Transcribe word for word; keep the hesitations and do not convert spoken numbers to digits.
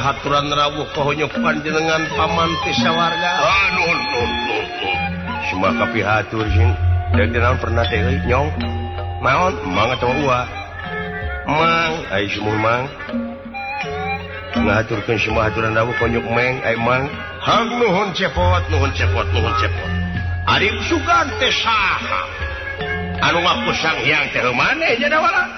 haturan rawuh kahonyok panjenengan paman pisawarga. Ah, nun nun nun. Semua kapihatur sing deuk naon pernah teh euy nyong. Naon mang atuh ua. Mang, ai semua mang. Ngaturkeun semua haturan rawuh kahonyok meng ai mang. Hang nuhun cepot, nuhun cepot, nuhun cepot. Ari sugan teh saha? Anu ngaku sang hyang teh maneh nya da wala?